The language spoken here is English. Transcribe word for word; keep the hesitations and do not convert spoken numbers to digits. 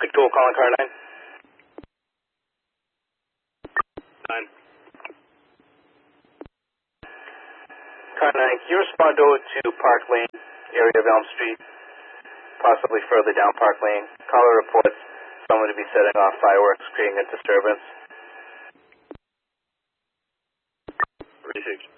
six two calling car nine. nine. Car nine, can you respond over to Park Lane, area of Elm Street, possibly further down Park Lane? Caller reports someone to be setting off fireworks, creating a disturbance. thirty-six.